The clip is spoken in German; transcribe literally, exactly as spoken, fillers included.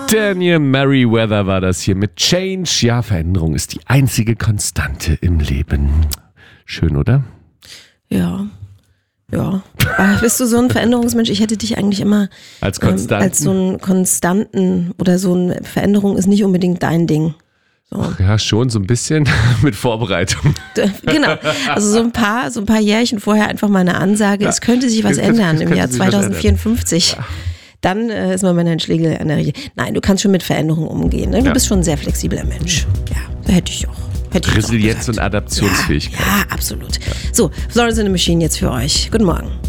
Daniel Merriweather war das hier mit Change. Ja, Veränderung ist die einzige Konstante im Leben. Schön, oder? Ja. Ja. Aber bist du so ein Veränderungsmensch? Ich hätte dich eigentlich immer als, Konstanten. Ähm, als so einen Konstanten oder so eine Veränderung ist nicht unbedingt dein Ding. So. Ach ja, schon so ein bisschen mit Vorbereitung. Genau, also so ein paar, so ein paar Jährchen vorher einfach mal eine Ansage, ja. Es könnte sich was ändern im Jahr zwanzig vierundfünfzig. Ja. Dann äh, ist man Männer Schlegel an der Regel. Nein, du kannst schon mit Veränderungen umgehen. Ne? Du ja. bist schon ein sehr flexibler Mensch. Ja, da hätte ich auch. Hätte ich Resilienz und Adaptionsfähigkeit. Ja, ja absolut. Ja. So, Florence in the Machine jetzt für euch. Guten Morgen.